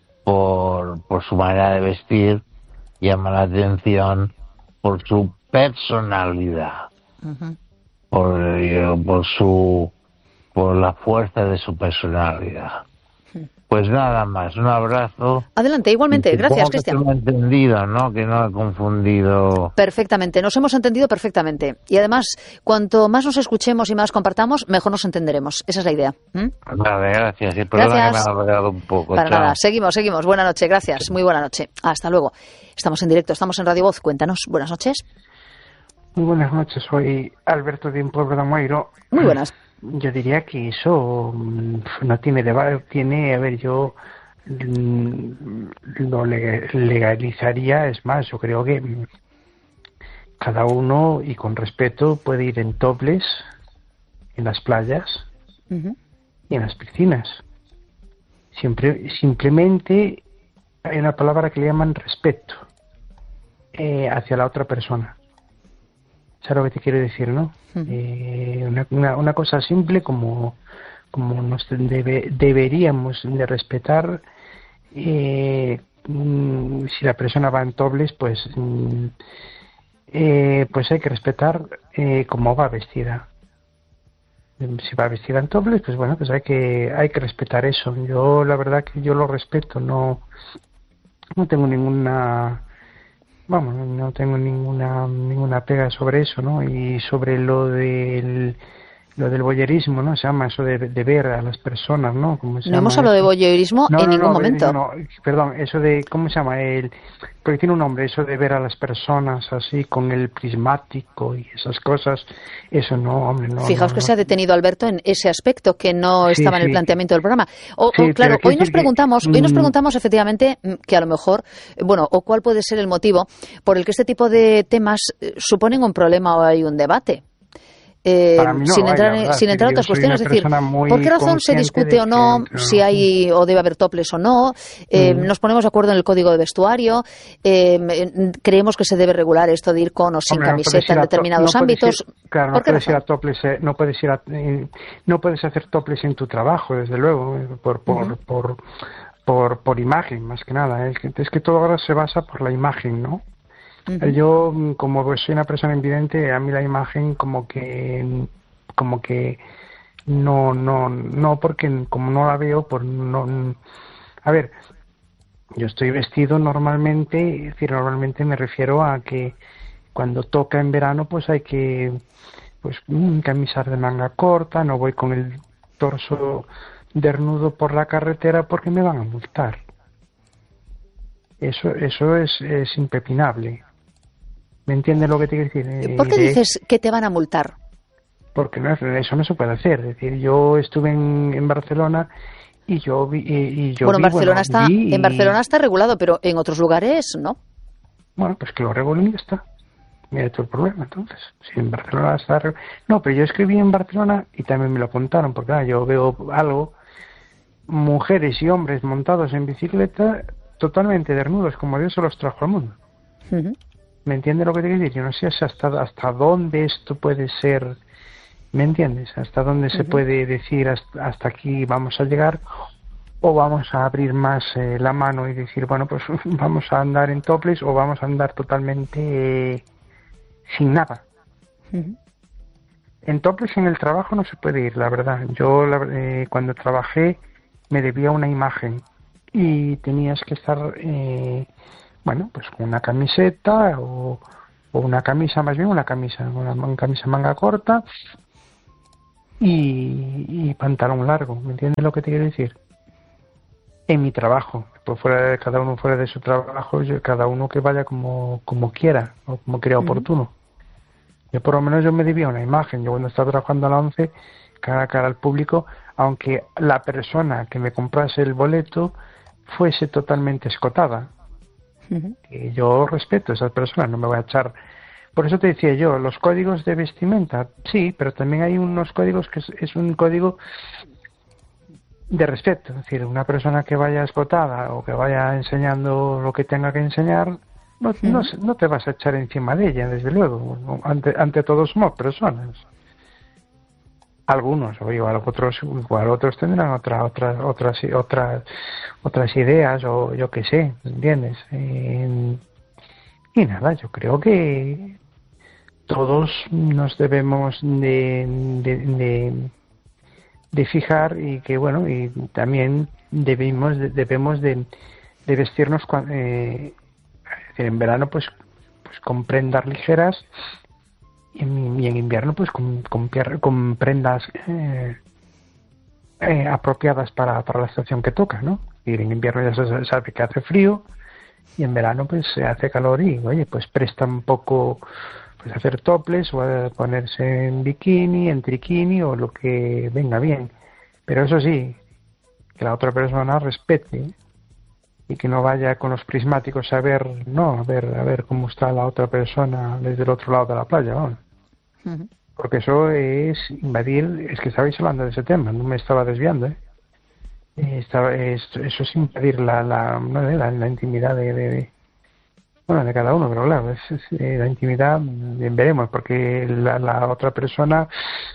por, por su manera de vestir, llama la atención por su personalidad. Uh-huh. Por, por su por la fuerza de su personalidad. Pues nada más, un abrazo. Adelante, igualmente, gracias, Cristian. Que no he entendido, ¿no? Que no he confundido. Perfectamente, nos hemos entendido perfectamente. Y además, cuanto más nos escuchemos y más compartamos, mejor nos entenderemos. Esa es la idea. ¿Mm? Vale, gracias. Y perdona gracias. que me ha alargado un poco. Para Chao. nada, seguimos, seguimos. Buenas noches, gracias. Muy buena noche. Hasta luego. Estamos en directo, estamos en Radio Voz. Cuéntanos, buenas noches. Muy buenas noches, soy Alberto de Pueblo de Amoeiro. Muy buenas. Yo diría que eso no tiene debate, tiene, a ver, yo lo legalizaría, es más, yo creo que cada uno, y con respeto, puede ir en topless en las playas uh-huh. y en las piscinas. Siempre, simplemente hay una palabra que le llaman respeto eh, hacia la otra persona. ¿Sabes lo que te quiero decir, no? Uh-huh. Eh, una, una, una cosa simple como, como nos debe, deberíamos de respetar. Eh, mm, si la persona va en topless, pues, mm, eh, pues hay que respetar eh, cómo va vestida. Si va vestida en topless, pues bueno, pues hay que hay que respetar eso. Yo la verdad que yo lo respeto, no no tengo ninguna Vamos, no tengo ninguna ninguna pega sobre eso, ¿no? Y sobre lo del lo del voyerismo, ¿no? Se llama eso de, de ver a las personas, ¿no? ¿Cómo se no llama hemos hablado eso? de voyerismo no, en no, ningún no, momento. No, perdón, eso de, ¿cómo se llama? El, porque tiene un nombre, eso de ver a las personas así con el prismático y esas cosas, eso no, hombre, no. Fijaos no, que no. se ha detenido Alberto en ese aspecto que no Sí, estaba en el sí. planteamiento del programa. O, Sí, o, claro, pero hoy nos que- preguntamos, que- hoy nos mm. preguntamos efectivamente mm, que a lo mejor, eh, bueno, o cuál puede ser el motivo por el que este tipo de temas eh, suponen un problema o hay un debate. Eh, Para mí no, sin hay, entrar, la en- verdad, sin es entrar en que otras yo soy una cuestiones, es decir, persona muy ¿por qué razón se consciente discute de o no que- si hay o debe haber toples o no? Eh, Mm. Nos ponemos de acuerdo en el código de vestuario, eh, eh, creemos que se debe regular esto de ir con o sin Hombre, no puedes camiseta ir en a to- determinados no puedes ámbitos. ir- claro, no ¿Por qué puedes ir razón? a topless, eh, no puedes ir a, eh, no puedes hacer topless en tu trabajo, desde luego, eh, por por, Ujú. por por por imagen, más que nada. Es que, es que todo ahora se basa por la imagen, ¿no? Ujú. Yo, mm, como pues, soy una persona invidente, a mí la imagen como que como que no no no porque como no la veo, pues no. A ver, yo estoy vestido normalmente, es decir, normalmente me refiero a que cuando toca en verano, pues hay que, pues, mm, camisas de manga corta, no voy con el torso desnudo por la carretera porque me van a multar. Eso, eso es, es impepinable. ¿Me entiendes lo que te quiero decir? ¿Por qué Eh, de- dices que te van a multar? Porque no, es- eso no se puede hacer. Es decir, yo estuve en, en Barcelona y yo vi, y, y yo bueno, en vi, Barcelona bueno, está, vi y- en Barcelona está regulado, pero en otros lugares no. Bueno, pues que lo regulen y ya está. mira tú el problema, entonces. Si en Barcelona está... No, pero yo escribí en Barcelona y también me lo contaron, porque ah, yo veo algo, mujeres y hombres montados en bicicleta totalmente desnudos, como Dios se los trajo al mundo. Uh-huh. ¿Me entiendes lo que te quiero decir? Yo no sé hasta, hasta dónde esto puede ser, ¿me entiendes? Hasta dónde uh-huh. se puede decir hasta, hasta aquí vamos a llegar, o vamos a abrir más eh, la mano y decir, bueno, pues vamos a andar en topless o vamos a andar totalmente eh, sin nada. Uh-huh. En topless en el trabajo no se puede ir, la verdad. Yo la, eh, cuando trabajé me debía una imagen y tenías que estar, eh, bueno, pues con una camiseta o, o una camisa, más bien una camisa, una, una camisa manga corta y, y pantalón largo, ¿me entiendes lo que te quiero decir? En mi trabajo, pues fuera de, cada uno fuera de su trabajo, yo, cada uno que vaya como, como quiera o como crea oportuno. Uh-huh. Yo por lo menos yo me debía una imagen. Yo cuando estaba trabajando a la once, cara a cara al público, aunque la persona que me comprase el boleto fuese totalmente escotada. Uh-huh. Que yo respeto a esas personas, no me voy a echar... Por eso te decía yo, los códigos de vestimenta, sí, pero también hay unos códigos que es, es un código de respeto. Es decir, una persona que vaya escotada o que vaya enseñando lo que tenga que enseñar, no, uh-huh. no, no te vas a echar encima de ella, desde luego. Ante, ante todos somos personas. Algunos, o igual otros, igual otros tendrán otra, otras, otras, otras, otras ideas, o yo qué sé, ¿entiendes? Eh, y nada, yo creo que todos nos debemos de, de, de, de fijar y que bueno, y también debemos, debemos de, de vestirnos cuando, eh, en verano pues, pues con prendas ligeras. Y en, y en invierno pues con, con, con prendas eh, eh, apropiadas para, para la estación que toca, ¿no? Y en invierno ya se sabe que hace frío y en verano pues se hace calor y oye, pues presta un poco pues hacer topless o ponerse en bikini, en triquini o lo que venga bien. Pero eso sí, que la otra persona respete y que no vaya con los prismáticos a ver, no, a ver, a ver cómo está la otra persona desde el otro lado de la playa, ¿no? Uh-huh. Porque eso es invadir, es que estabais hablando de ese tema, no me estaba desviando, ¿eh? Estaba, es, eso es invadir la, la, no, la, la intimidad de, de, de, bueno, de cada uno, pero claro, es, es, eh, la intimidad, bien veremos, porque la, la otra persona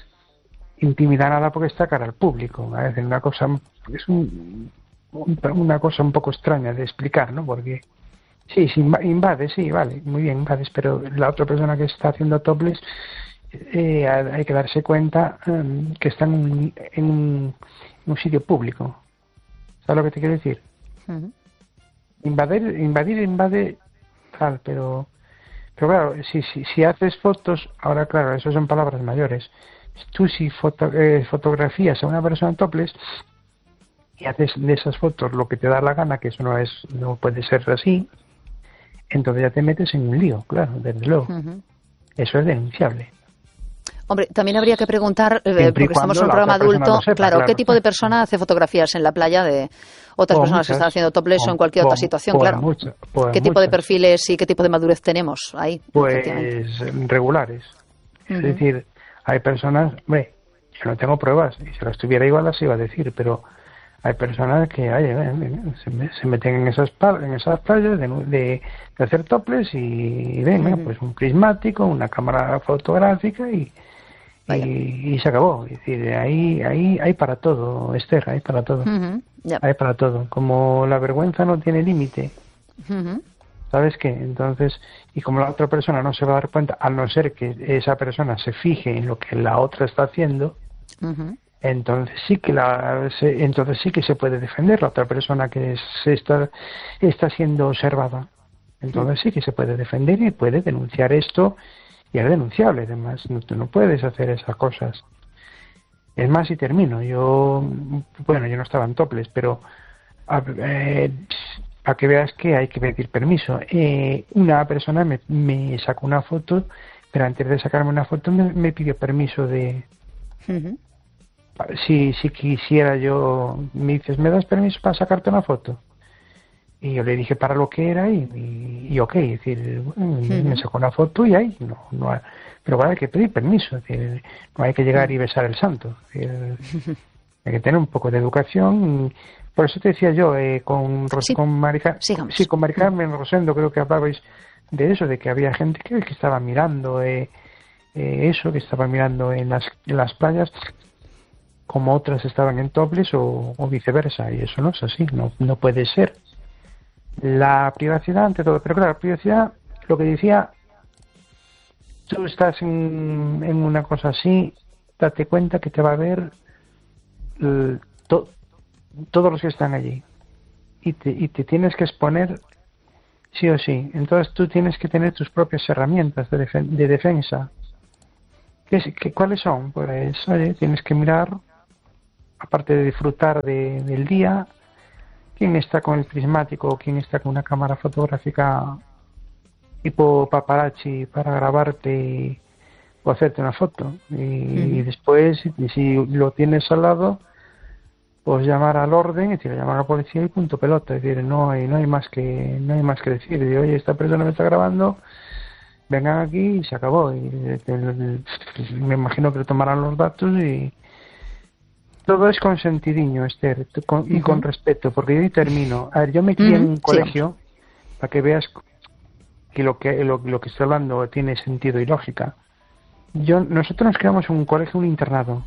intimida nada porque está cara al público, a veces una cosa, es un una cosa un poco extraña de explicar, ¿no? Porque sí, sí, invades, sí, vale, muy bien, invades, pero la otra persona que está haciendo topless eh, hay que darse cuenta um, que está en un, en, un, en un sitio público. ¿Sabes lo que te quiero decir? Uh-huh. Invadir, invadir, invade, tal, pero pero claro, si, si, si haces fotos, ahora claro, eso son palabras mayores. Tú si foto, eh, fotografías a una persona topless y haces de esas fotos lo que te da la gana, que eso no es, no puede ser así, entonces ya te metes en un lío, claro, desde luego. Uh-huh. Eso es denunciable. Hombre, también habría que preguntar, eh, porque estamos en un programa adulto, sepa, claro, claro, ¿qué tipo de persona hace fotografías en la playa de otras o personas muchas, que están haciendo topless o, o en cualquier o, otra situación? Claro. Mucho, ¿Qué tipo muchas. de perfiles y qué tipo de madurez tenemos ahí? Pues regulares. Uh-huh. Es decir, hay personas, hombre, yo no tengo pruebas, y si las tuviera igual las iba a decir, pero hay personas que oye, se, se meten en esas en esas playas de, de, de hacer topless y, y ven, uh-huh. pues un prismático, una cámara fotográfica y, y, y se acabó. Es decir, ahí, ahí hay para todo, Esther, hay para todo. Uh-huh. Yep. Hay para todo. Como la vergüenza no tiene límite, uh-huh. ¿sabes qué? Entonces, y como la otra persona no se va a dar cuenta, a no ser que esa persona se fije en lo que la otra está haciendo, uh-huh. entonces sí que la se, entonces sí que se puede defender la otra persona que se está está siendo observada. Entonces sí que se puede defender y puede denunciar esto, y es denunciable además. No, tú no puedes hacer esas cosas. Es más, y termino, yo bueno, yo no estaba en topless, pero a, eh, para que veas que hay que pedir permiso. Eh, una persona me, me sacó una foto, pero antes de sacarme una foto me, me pidió permiso de uh-huh. Si, si quisiera yo, me dices, ¿me das permiso para sacarte una foto? Y yo le dije para lo que era y, y, y ok, es decir, bueno, uh-huh. me sacó una foto y ahí, no, no hay, pero bueno, hay que pedir permiso, es decir, no hay que llegar y besar el santo, es decir, hay que tener un poco de educación. Por eso te decía yo, eh, con, sí. con Marica, sí, con Mari Carmen Rosendo creo que hablabais de eso, de que había gente que, que estaba mirando eh, eh, eso, que estaba mirando en las, en las playas, como otras estaban en topless o, o viceversa, y eso no es así, no, no puede ser. La privacidad ante todo, pero claro, la privacidad, lo que decía, tú estás en, en una cosa así, date cuenta que te va a ver el, to, todos los que están allí y te, y te tienes que exponer sí o sí. Entonces tú tienes que tener tus propias herramientas de, defen- de defensa. ¿Qué, qué, ¿Cuáles son? Pues, oye, tienes que mirar, aparte de disfrutar de, del día, quién está con el prismático o quién está con una cámara fotográfica tipo paparazzi para grabarte o hacerte una foto. Y, uh-huh. y después, y si lo tienes al lado, pues llamar al orden, es decir, llamar a la policía y punto pelota. Es decir, no hay, no hay más que no hay más que decir. Y, oye, esta persona me está grabando, vengan aquí y se acabó. Y, el, el, el, me imagino que le tomarán los datos y todo es con sentidiño, Esther, con, y uh-huh. con respeto, porque yo termino. A ver, yo me crié uh-huh. en un colegio, sí. para que veas que lo que lo, lo que estoy hablando tiene sentido y lógica. Yo Nosotros nos criamos en un colegio, un internado.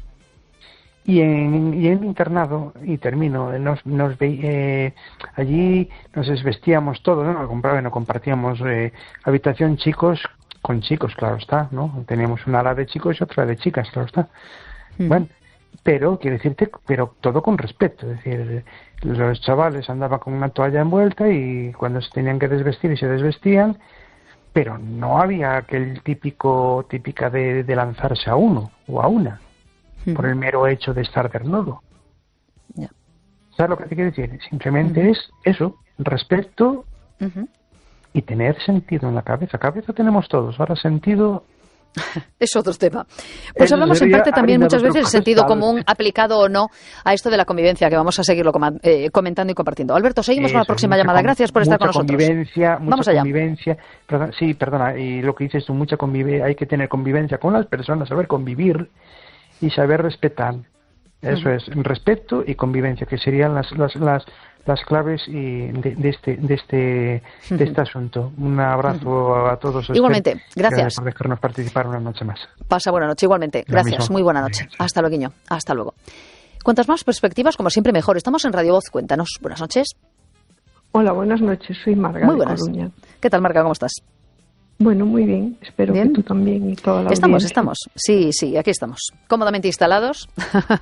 Y en, y en el internado, y termino, nos, nos ve, eh, allí nos desvestíamos todos, ¿no? Compraba, no compartíamos eh, habitación chicos con chicos, claro está, ¿no? Teníamos una ala de chicos y otra de chicas, claro está. Uh-huh. Bueno, pero quiero decirte, pero todo con respeto, es decir, los chavales andaban con una toalla envuelta y cuando se tenían que desvestir y se desvestían, pero no había aquel típico, típica de, de lanzarse a uno o a una, uh-huh. por el mero hecho de estar desnudo. Yeah. ¿Sabes lo que te quiero decir? Simplemente uh-huh. es eso, respeto uh-huh. y tener sentido en la cabeza. Cabeza tenemos todos, ahora sentido... Es otro tema. Pues hablamos en parte también muchas veces del sentido común aplicado o no a esto de la convivencia, que vamos a seguirlo com- eh, comentando y compartiendo. Alberto, seguimos Eso, con la próxima llamada. Con, Gracias por estar con nosotros. Convivencia, mucha vamos allá. Convivencia, perdón, sí, perdona, y lo que dices tú, mucha convivencia, hay que tener convivencia con las personas, saber convivir y saber respetar. Eso uh-huh. es, respeto y convivencia, que serían las las las, las claves y de, de este de este de este uh-huh. asunto. Un abrazo uh-huh. a todos. Igualmente, Esther, gracias por dejarnos participar una noche más. Pasa buena noche, igualmente. Gracias, muy buena noche. Hasta luego, Guiño. Hasta luego. Cuantas más perspectivas, como siempre, mejor. Estamos en Radio Voz. Cuéntanos. Buenas noches. Hola, buenas noches. Soy Marga. Muy buenas. De Coruña. ¿Qué tal, Marga? ¿Cómo estás? Bueno, muy bien. Espero ¿Bien? que tú también y toda la Estamos, audiencia. estamos. Sí, sí, aquí estamos. Cómodamente instalados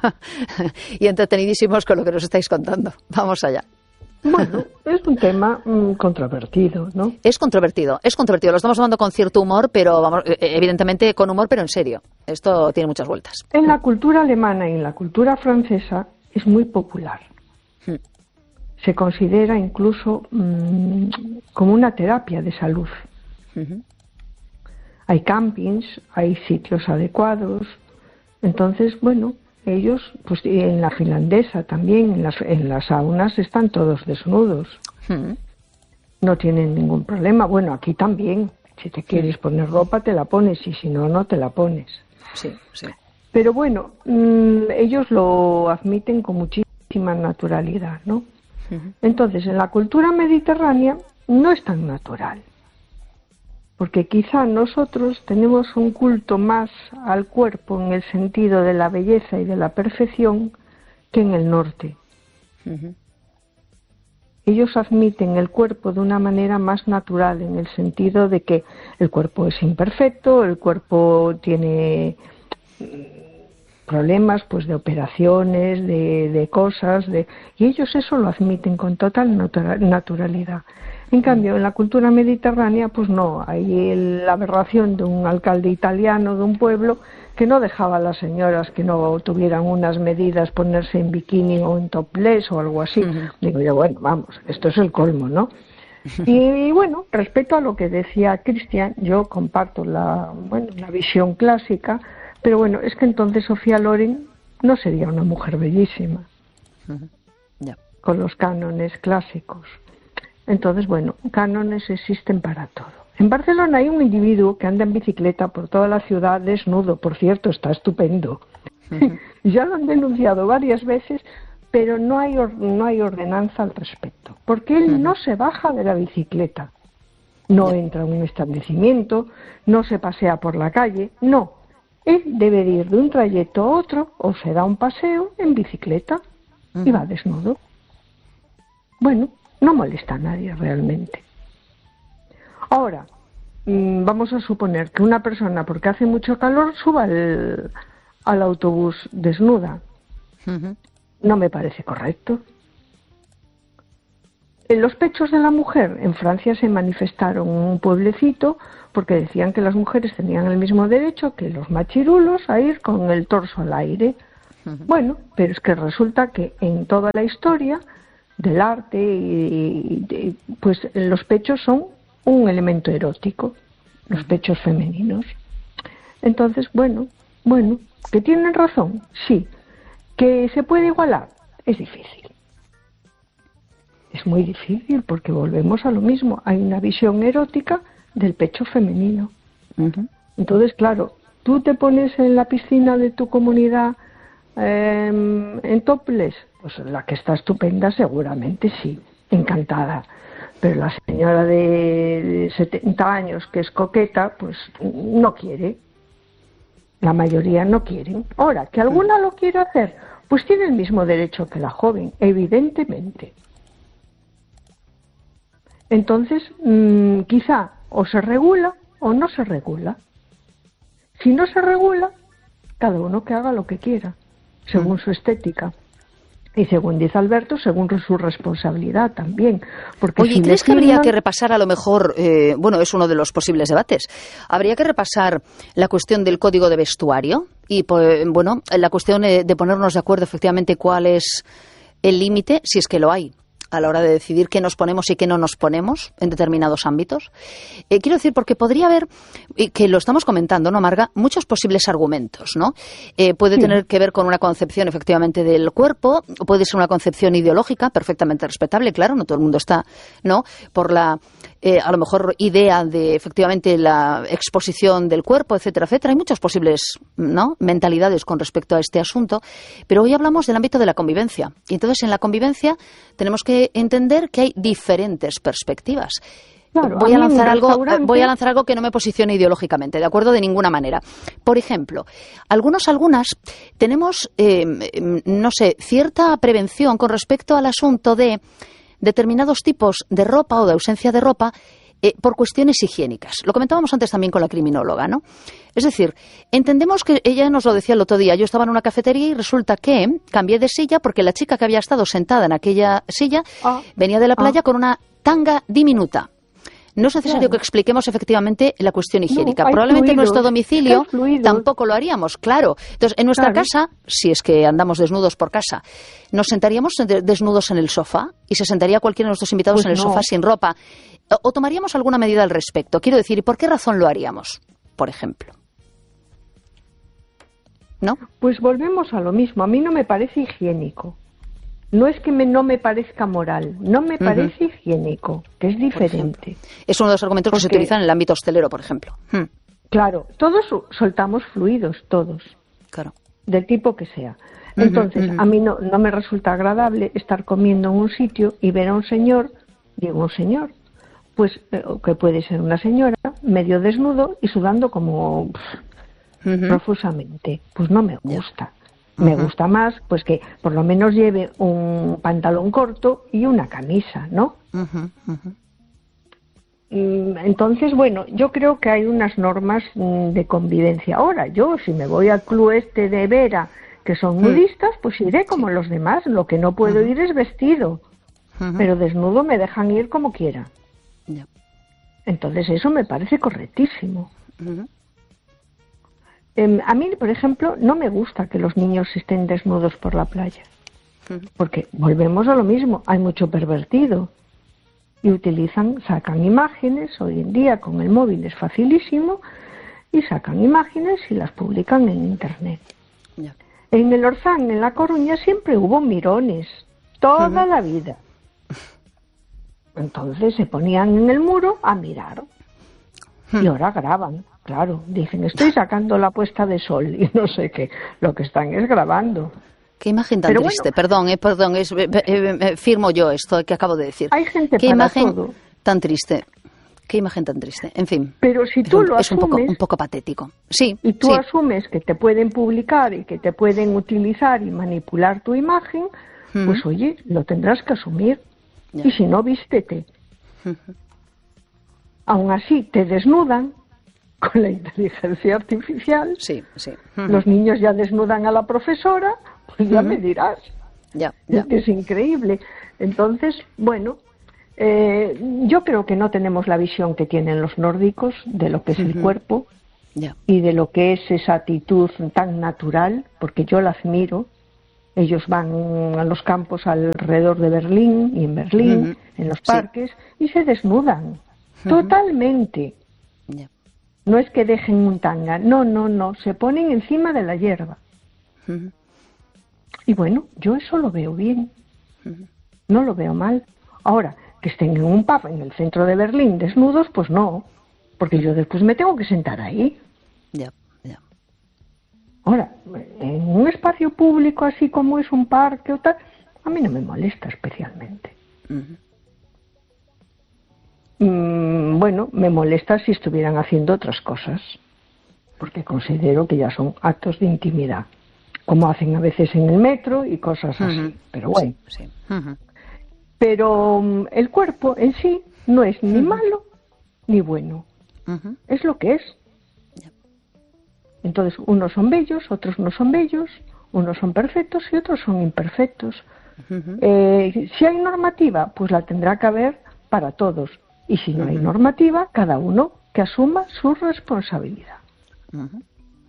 y entretenidísimos con lo que nos estáis contando. Vamos allá. Bueno, es un tema mmm, controvertido, ¿no? Es controvertido, es controvertido. Lo estamos tomando con cierto humor, pero vamos, evidentemente con humor, pero en serio. Esto tiene muchas vueltas. En la cultura alemana y en la cultura francesa es muy popular. Hmm. Se considera incluso mmm, como una terapia de salud. Uh-huh. Hay campings, hay sitios adecuados. Entonces, bueno, ellos, pues en la finlandesa también, en las, en las saunas están todos desnudos. Uh-huh. No tienen ningún problema. Bueno, aquí también. Si te quieres uh-huh. poner ropa, te la pones, y si no, no te la pones. Sí, sí. Pero bueno, mmm, ellos lo admiten con muchísima naturalidad, ¿no? Uh-huh. Entonces, en la cultura mediterránea no es tan natural. Porque quizá nosotros tenemos un culto más al cuerpo en el sentido de la belleza y de la perfección que en el norte. Uh-huh. Ellos admiten el cuerpo de una manera más natural, en el sentido de que el cuerpo es imperfecto, el cuerpo tiene problemas pues de operaciones, de, de cosas, de... y ellos eso lo admiten con total natura- naturalidad. En cambio, en la cultura mediterránea, pues no, hay el, la aberración de un alcalde italiano de un pueblo que no dejaba a las señoras que no tuvieran unas medidas ponerse en bikini o en topless o algo así. Uh-huh. Digo yo, bueno, vamos, esto es el colmo, ¿no? Y, y bueno, respecto a lo que decía Cristian, yo comparto la, bueno, la visión clásica, pero bueno, es que entonces Sofía Loren no sería una mujer bellísima, uh-huh. yeah. con los cánones clásicos. Entonces, bueno, cánones existen para todo. En Barcelona hay un individuo que anda en bicicleta por toda la ciudad desnudo, por cierto, está estupendo. Uh-huh. Ya lo han denunciado varias veces, pero no hay, or- no hay ordenanza al respecto, porque él uh-huh. no se baja de la bicicleta, no entra a un establecimiento, no se pasea por la calle, no. Él debe de ir de un trayecto a otro o se da un paseo en bicicleta uh-huh. y va desnudo. Bueno, no molesta a nadie realmente. Ahora, mmm, vamos a suponer que una persona, porque hace mucho calor, suba al, al autobús desnuda. Uh-huh. No me parece correcto. En los pechos de la mujer, en Francia se manifestaron un pueblecito porque decían que las mujeres tenían el mismo derecho que los machirulos a ir con el torso al aire. Uh-huh. Bueno, pero es que resulta que en toda la historia del arte, y, y, pues los pechos son un elemento erótico, los pechos femeninos. Entonces, bueno, bueno, ¿que tienen razón? Sí. ¿Que se puede igualar? Es difícil. Es muy difícil porque volvemos a lo mismo. Hay una visión erótica del pecho femenino. Uh-huh. Entonces, claro, tú te pones en la piscina de tu comunidad eh, en topless, pues la que está estupenda seguramente sí, encantada. Pero la señora de setenta años que es coqueta, pues no quiere. La mayoría no quieren. Ahora, que alguna lo quiera hacer, pues tiene el mismo derecho que la joven, evidentemente. Entonces, mmm, quizá o se regula o no se regula. Si no se regula, cada uno que haga lo que quiera, según mm. su estética. Y según dice Alberto, según su responsabilidad también. Porque Oye, si ¿crees que firman... habría que repasar a lo mejor, eh, bueno, es uno de los posibles debates, habría que repasar la cuestión del código de vestuario? Y, pues, bueno, la cuestión de ponernos de acuerdo efectivamente cuál es el límite, si es que lo hay, a la hora de decidir qué nos ponemos y qué no nos ponemos en determinados ámbitos. Eh, quiero decir, porque podría haber, y que lo estamos comentando, ¿no, Marga? Muchos posibles argumentos, ¿no? Eh, puede sí. tener que ver con una concepción efectivamente del cuerpo, o puede ser una concepción ideológica, perfectamente respetable, claro, no todo el mundo está, ¿no? Por la, eh, a lo mejor, idea de efectivamente la exposición del cuerpo, etcétera, etcétera. Hay muchas posibles, ¿no?, mentalidades con respecto a este asunto, pero hoy hablamos del ámbito de la convivencia. Y entonces, en la convivencia tenemos que entender que hay diferentes perspectivas. Claro, voy a, a lanzar algo, restaurante... voy a lanzar algo que no me posicione ideológicamente, de acuerdo, de ninguna manera. Por ejemplo, algunos, algunas tenemos, eh, no sé, cierta prevención con respecto al asunto de determinados tipos de ropa o de ausencia de ropa eh, por cuestiones higiénicas. Lo comentábamos antes también con la criminóloga, ¿no? Es decir, entendemos que ella nos lo decía el otro día. Yo estaba en una cafetería y resulta que cambié de silla porque la chica que había estado sentada en aquella silla ah, venía de la playa ah. con una tanga diminuta. No es necesario claro. que expliquemos efectivamente la cuestión higiénica. No, Probablemente fluidos, en nuestro domicilio tampoco lo haríamos, claro. Entonces, en nuestra claro. casa, si es que andamos desnudos por casa, nos sentaríamos desnudos en el sofá y se sentaría cualquiera de nuestros invitados pues en el no. sofá sin ropa. O, o tomaríamos alguna medida al respecto. Quiero decir, ¿y por qué razón lo haríamos, por ejemplo? ¿No? Pues volvemos a lo mismo. A mí no me parece higiénico. No es que me, no me parezca moral, no me parece uh-huh. higiénico, que es diferente. Es uno de los argumentos Porque, que se utilizan en el ámbito hostelero, por ejemplo. Hmm. Claro, todos soltamos fluidos, todos, claro. del tipo que sea. Entonces, uh-huh, uh-huh. a mí no, no me resulta agradable estar comiendo en un sitio y ver a un señor, digo un señor, pues que puede ser una señora, medio desnudo y sudando como uh-huh. profusamente. Pues no me gusta. Me uh-huh. gusta más, pues que por lo menos lleve un pantalón corto y una camisa, ¿no? Uh-huh, uh-huh. Entonces, bueno, yo creo que hay unas normas de convivencia. Ahora, yo si me voy al club este de Vera, que son nudistas, pues iré como los demás. Lo que no puedo uh-huh. ir es vestido, uh-huh. pero desnudo me dejan ir como quiera. Yeah. Entonces eso me parece correctísimo. Uh-huh. A mí, por ejemplo, no me gusta que los niños estén desnudos por la playa, porque volvemos a lo mismo, hay mucho pervertido y utilizan, sacan imágenes, hoy en día con el móvil es facilísimo, y sacan imágenes y las publican en internet. Yeah. En el Orzán, en La Coruña, siempre hubo mirones, toda uh-huh. la vida. entonces se ponían en el muro a mirar. Y ahora graban, claro. Dicen, estoy sacando la puesta de sol y no sé qué. Lo que están es grabando. Qué imagen tan Pero triste. Bueno, perdón, eh, perdón, es, eh, eh, firmo yo esto que acabo de decir. Hay gente Qué para imagen todo. tan triste. Qué imagen tan triste. En fin. Pero si es tú un, lo es un poco, asumes, un poco patético. Sí. Y tú sí. asumes que te pueden publicar y que te pueden utilizar y manipular tu imagen, uh-huh. pues oye, lo tendrás que asumir. Ya. Y si no, vístete. Uh-huh. Aún así, te desnudan con la inteligencia artificial. Sí, sí. Uh-huh. Los niños ya desnudan a la profesora, pues ya uh-huh. me dirás. Ya, ya. Es que es increíble. Entonces, bueno, eh, yo creo que no tenemos la visión que tienen los nórdicos de lo que es uh-huh. el cuerpo ya. y de lo que es esa actitud tan natural, porque yo la admiro. Ellos van a los campos alrededor de Berlín y en Berlín, uh-huh. en los parques, sí. y se desnudan uh-huh. totalmente. Yeah. No es que dejen un tanga, no, no, no, se ponen encima de la hierba. Uh-huh. Y bueno, yo eso lo veo bien, uh-huh. no lo veo mal. Ahora, que estén en un pub en el centro de Berlín desnudos, pues no, porque yo después me tengo que sentar ahí. Ya. Yeah. Ahora, en un espacio público así como es un parque o tal, a mí no me molesta especialmente. Uh-huh. Mm, bueno, me molesta si estuvieran haciendo otras cosas, porque considero que ya son actos de intimidad, como hacen a veces en el metro y cosas así. Uh-huh. Pero bueno. Sí, sí. Uh-huh. Pero um, el cuerpo en sí no es ni uh-huh. malo ni bueno. Uh-huh. Es lo que es. Entonces, unos son bellos, otros no son bellos, unos son perfectos y otros son imperfectos. Uh-huh. Eh, si hay normativa, pues la tendrá que haber para todos. Y si no uh-huh. hay normativa, cada uno que asuma su responsabilidad. Uh-huh.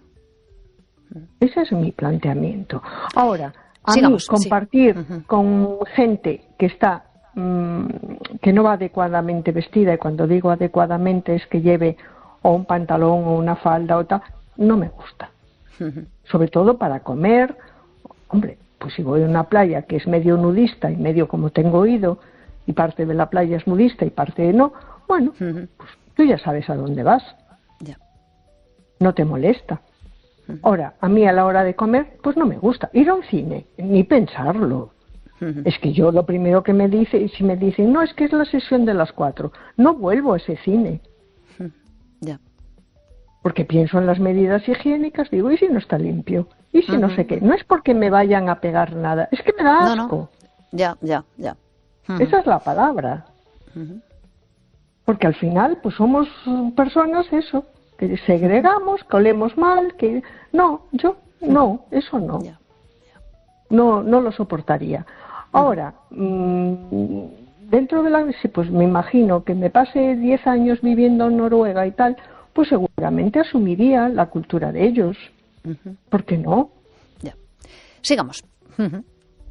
Ese es mi planteamiento. Ahora, a Sigamos, mí compartir sí. uh-huh. con gente que está mmm, que no va adecuadamente vestida, y cuando digo adecuadamente es que lleve o un pantalón o una falda o tal, no me gusta. Uh-huh. Sobre todo para comer. Hombre, pues si voy a una playa que es medio nudista y medio como tengo oído, y parte de la playa es nudista y parte no, bueno, uh-huh. pues tú ya sabes a dónde vas. Yeah. No te molesta. Uh-huh. Ahora, a mí a la hora de comer, pues no me gusta. Ir a un cine, ni pensarlo. Uh-huh. Es que yo lo primero que me dice, si me dicen, no, es que es la sesión de las cuatro, no vuelvo a ese cine. Uh-huh. Yeah. Porque pienso en las medidas higiénicas, digo, ¿y si no está limpio? ¿Y si uh-huh. no sé qué? No es porque me vayan a pegar nada, es que me da asco. No, no. Ya, ya, ya. Uh-huh. Esa es la palabra. Uh-huh. Porque al final, pues somos personas, eso, que segregamos, que olemos mal, que... No, yo, no, eso no. Yeah. Yeah. No, no lo soportaría. Ahora, mmm, dentro de la... Sí, pues me imagino que me pase diez años viviendo en Noruega y tal, pues seguramente asumiría la cultura de ellos. Uh-huh. ¿Por qué no? Ya. Sigamos. Uh-huh.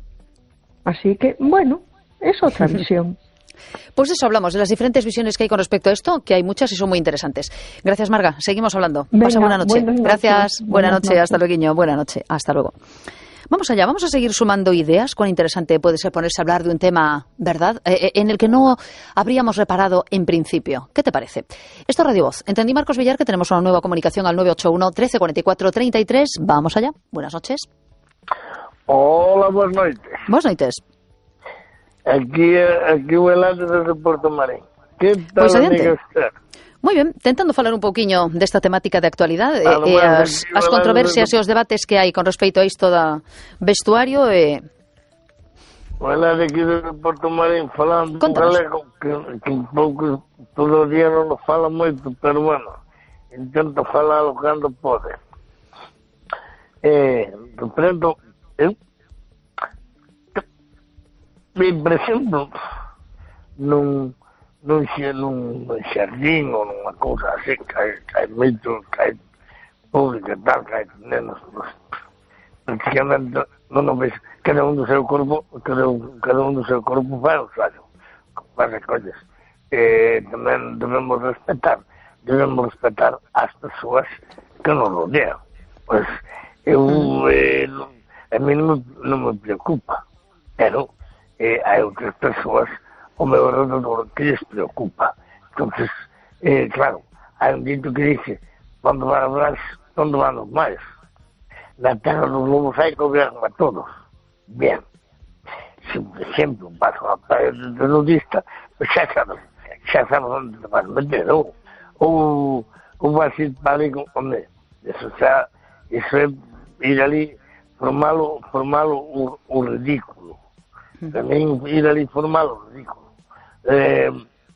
Así que, bueno, es otra visión. Pues de eso hablamos, de las diferentes visiones que hay con respecto a esto, que hay muchas y son muy interesantes. Gracias, Marga. Seguimos hablando. Venga, Pasa buena noche. Noches. Gracias. Buena buenas noche. Noches. Hasta luego. Buena noche. Hasta luego. Vamos allá, vamos a seguir sumando ideas. Cuán interesante puede ser ponerse a hablar de un tema, ¿verdad?, eh, en el que no habríamos reparado en principio. ¿Qué te parece? Esto es Radio Voz. Entendí, Marcos Villar, que tenemos una nueva comunicación al nueve ocho uno, trece cuarenta y cuatro, treinta y tres. Vamos allá. Buenas noches. Hola, buenas noches. Buenas noches. Aquí, aquí volando desde Puerto Marín. ¿Qué tal, pues amiga usted? Muy bien, tentando falar un pouquiño desta temática de actualidade e, e as, as controversias e os debates que hai con respecto a isto da vestuario e... Bueno, de aquí de Puerto Marín falando un galego que, que un pouco todo o día non nos fala moito, pero bueno, intento falalo cando pode. Eh, reprendo, eu, por exemplo, nun nun, nun xardín ou nunha cousa así, que hai, que hai moito, que hai pública e tal, que hai nenos, pues, prácticamente non nos ves, cada un do seu corpo, cada un, cada un do seu corpo fai o suyo, faz as cousas. Eh, tamén debemos respetar, debemos respetar as persoas que nos rodean. Pois, eu, eh, non, a mí non me, non me preocupa, pero eh, hai outras persoas o meu alrededor que lles preocupa. Entonces, eh, claro, hai un dito que dice, onde van os máis, onde van os máis. Na terra dos lobos hai que gobiernan a todos. Bien. Se, por exemplo, paso a praia de nudista, pues xa sabes, xa sabes onde te vas meter, ou, ou, ou vas ir para ali, onde, eso xa, eso é ir ali, formalo, formalo o, o ridículo. Tamén ir ali formalo o ridículo. Eh,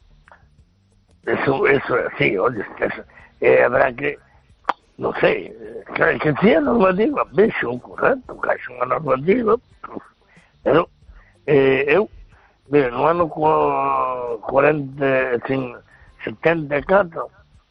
eso, eso, sí, oye, eso, eh, habrá que, non sei, que, que sea normativa, vexo, correcto, que haxa unha normativa, pero eh, eu, mira, no ano cuarenta, setenta e catro,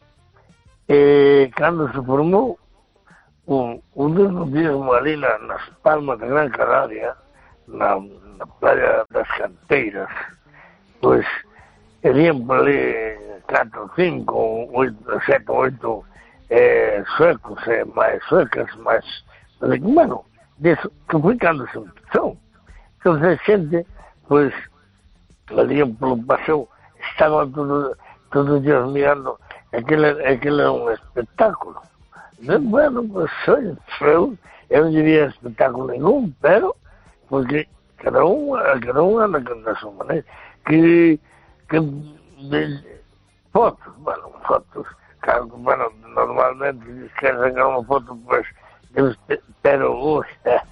eh, cando se formou o, o desnudismo ali na, nas Palmas de Gran Canaria, na, na playa das Canteiras, pois, erían por ali catro, cinco, oito, sete, oito eh, suecos, eh, máis suecas, máis, bueno, deso, que foi cando se empezou. Entón, a xente, pois, ali polo paseo, estaban todos, todos os días mirando, aquele, aquele era un espectáculo. De, bueno, pois, oye, eu, eu non diría espectáculo ningún, pero, porque cada un, cada un anda con a súa maneira. Que, que, de, fotos, bueno, fotos, claro, bueno, normalmente, se quer sacar unha foto, pois, pero, ui,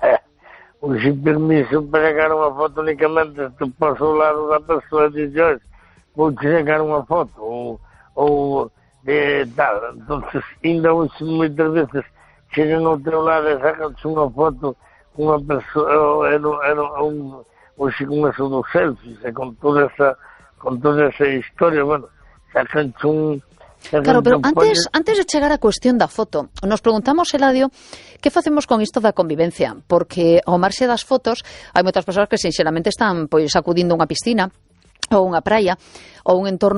o sin permiso para sacar unha foto únicamente te paso ao lado da persoa e dices, vou te sacar unha foto ou, ou de tal, entonces ainda hoxe moitas veces chegan ao teu lado e sacan unha foto con unha persoa e un hoxe con eso dos selfies e con toda esa con toda esa historia, bueno, sacan un Claro, pero antes, antes de chegar á cuestión da foto, nos preguntamos, Eladio, que facemos con isto da convivencia? Porque ao marxe das fotos hai moitas persoas que sinxelamente están pois acudindo a unha piscina ou unha praia ou un entorno